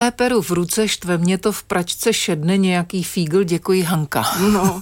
Malé peru v ruce, štve mě to v pračce, šedne nějaký fígl, děkuji Hanka. No,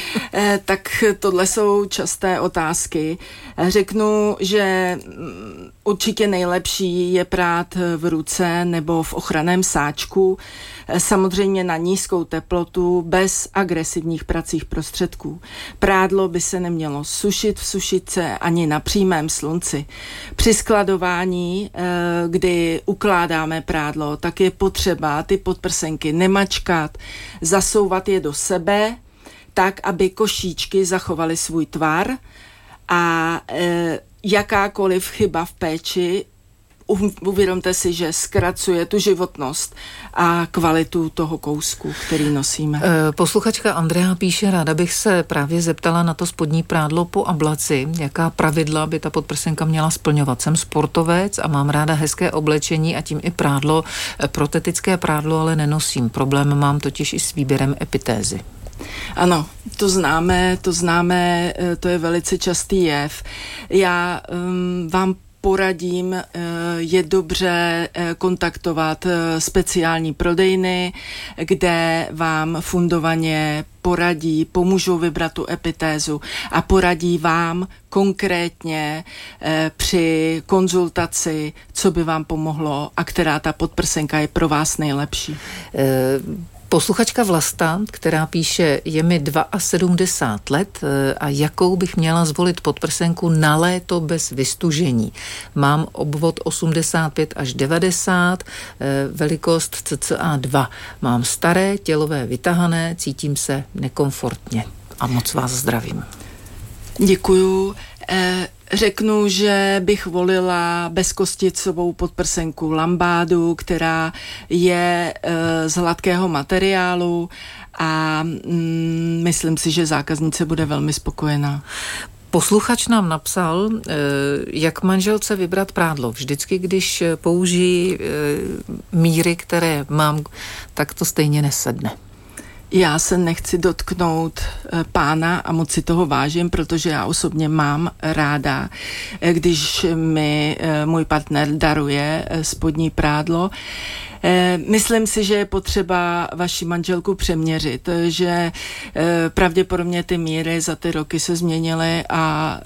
tak tohle jsou časté otázky. Řeknu, že určitě nejlepší je prát v ruce nebo v ochranném sáčku, samozřejmě na nízkou teplotu, bez agresivních pracích prostředků. Prádlo by se nemělo sušit v sušice ani na přímém slunci. Při skladování, kdy ukládáme prádlo, tak je potřeba ty podprsenky nemačkat, zasouvat je do sebe, tak, aby košíčky zachovaly svůj tvar a jakákoliv chyba v péči, uvědomte si, že zkracuje tu životnost a kvalitu toho kousku, který nosíme. Posluchačka Andrea píše, ráda bych se právě zeptala na to spodní prádlo po ablaci, jaká pravidla by ta podprsenka měla splňovat. Jsem sportovec a mám ráda hezké oblečení a tím i prádlo, protetické prádlo ale nenosím. Problém mám totiž i s výběrem epitézy. Ano, to známe, to je velice častý jev. Já vám poradím, je dobře kontaktovat speciální prodejny, kde vám fundovaně poradí, pomůžou vybrat tu epitézu a poradí vám konkrétně při konzultaci, co by vám pomohlo a která ta podprsenka je pro vás nejlepší. Posluchačka Vlasta, která píše, je mi 72 let a jakou bych měla zvolit podprsenku na léto bez vystužení. Mám obvod 85 až 90, velikost cca 2. Mám staré, tělové vytahané, cítím se nekomfortně a moc vás zdravím. Děkuju. Řeknu, že bych volila bezkosticovou podprsenku lambádu, která je z hladkého materiálu a myslím si, že zákaznice bude velmi spokojená. Posluchač nám napsal, jak manželce vybrat prádlo. Vždycky, když použijí míry, které mám, tak to stejně nesedne. Já se nechci dotknout pána a moc si toho vážím, protože já osobně mám ráda, když mi můj partner daruje spodní prádlo. Myslím si, že je potřeba vaši manželku přeměřit, že pravděpodobně ty míry za ty roky se změnily a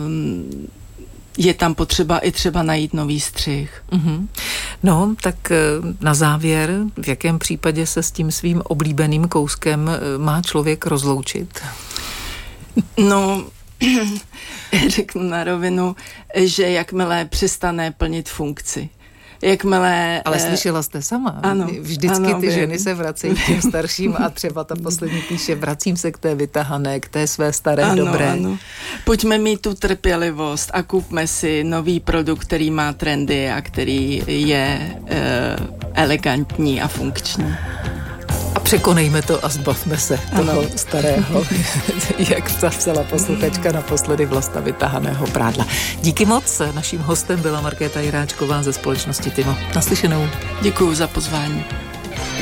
je tam potřeba i třeba najít nový střih. Mm-hmm. No, tak na závěr, v jakém případě se s tím svým oblíbeným kouskem má člověk rozloučit? No, řeknu na rovinu, že jakmile přestane plnit funkci. Ale slyšela jste sama. Ano, vždycky ty ženy se vracejí k těm starším a třeba ta poslední píše, vracím se k té vytahané, k té své staré dobré. Ano. Pojďme mít tu trpělivost a kupme si nový produkt, který má trendy a který je elegantní a funkční. A překonejme to a zbavme se toho starého, jak zapsala posluchačka naposledy Vlasta vytahaného prádla. Díky moc. Naším hostem byla Markéta Jiráčková ze společnosti Timo. Naslyšenou. Děkuju za pozvání.